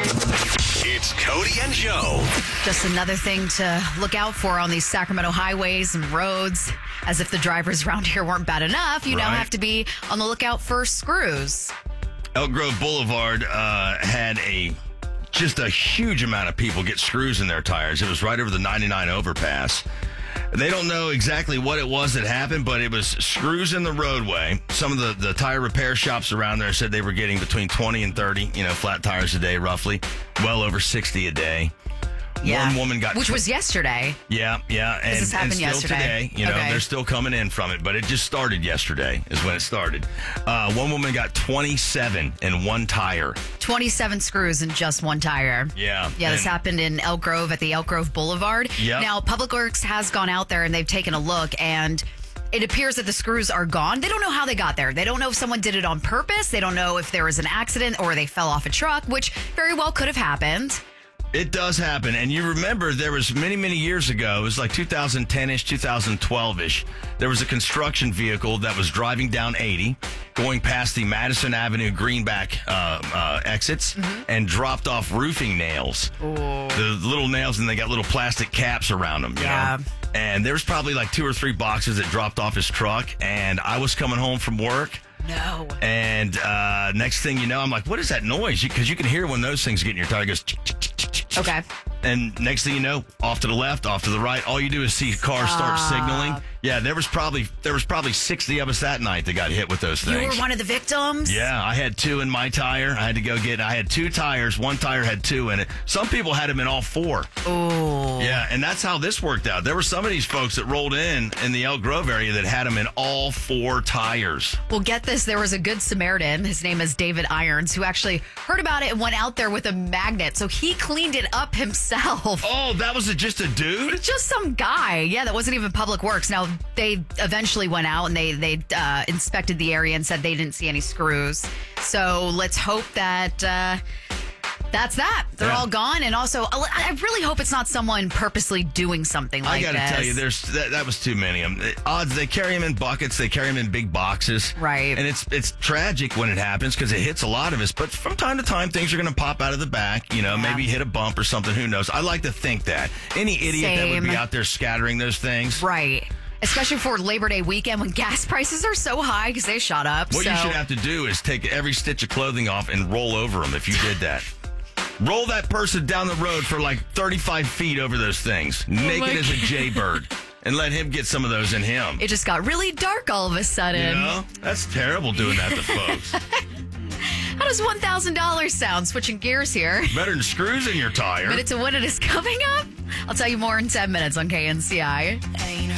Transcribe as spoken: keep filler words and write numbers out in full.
It's Cody and Joe. Just another thing to look out for on these Sacramento highways and roads. As if the drivers around here weren't bad enough, you Right. now have to be on the lookout for screws. Elk Grove Boulevard uh, had a just a huge amount of people get screws in their tires. It was right over the ninety-nine overpass. They don't know exactly what it was that happened, but it was screws in the roadway. Some of the, the tire repair shops around there said they were getting between twenty and thirty, you know, flat tires a day, roughly. Well over sixty a day. Yeah. One woman got... Which was yesterday. Yeah, yeah. And, This happened and still yesterday. today, you know, Okay. they're still coming in from it, but it just started yesterday is when it started. Uh, one woman got twenty-seven in one tire. twenty-seven screws in just one tire. Yeah. Yeah, this and- happened in Elk Grove at the Elk Grove Boulevard. Yep. Now, Public Works has gone out there and they've taken a look, and it appears that the screws are gone. They don't know how they got there. They don't know if someone did it on purpose. They don't know if there was an accident or they fell off a truck, which very well could have happened. It does happen. And you remember there was many, many years ago, it was like two thousand ten-ish, two thousand twelve-ish, there was a construction vehicle that was driving down eighty, going past the Madison Avenue Greenback uh, uh, exits, Mm-hmm. and dropped off roofing nails. The little nails, and they got little plastic caps around them. You Yeah. know? And there was probably like two or three boxes that dropped off his truck, and I was coming home from work. No. And uh, next thing you know, I'm like, what is that noise? Because you, you can hear when those things get in your tire. It goes... Okay. And next thing you know, off to the left, off to the right, all you do is see cars start signaling. Yeah, there was probably there was probably sixty of us that night that got hit with those You things. were one of the victims? Yeah, I had two in my tire. I had to go get. I had two tires. One tire had two in it. Some people had them in all four. Oh. Yeah, and that's how this worked out. There were some of these folks that rolled in in the Elk Grove area that had them in all four tires. Well, get this. There was a good Samaritan. His name is David Irons, who actually heard about it and went out there with a magnet. So he cleaned it up himself. Oh, that was a, just a dude? Just some guy. Yeah, that wasn't even Public Works. Now, they eventually went out and they, they uh, inspected the area and said they didn't see any screws. So let's hope that... Uh, That's that. They're Yeah. all gone. And also, I really hope it's not someone purposely doing something like I got to this. tell you, there's that, that was too many of them. Odds, they carry them in buckets. They carry them in big boxes. Right. And it's it's tragic when it happens because it hits a lot of us. But from time to time, things are going to pop out of the back. You know, Yeah. maybe hit a bump or something. Who knows? I like to think that. Any idiot that would be Same. out there scattering those things. Right. Especially for Labor Day weekend when gas prices are so high because they shot up. What so. you should have to do is take every stitch of clothing off and roll over them if you did that. Roll that person down the road for like thirty-five feet over those things, naked my as a jaybird, and let him get some of those in him. It just got really dark all of a sudden. You know? That's terrible doing that to folks. How does one thousand dollars sound? Switching gears here. Better than screws in your tire. Minute to Win It is coming up. I'll tell you more in ten minutes on K N C I.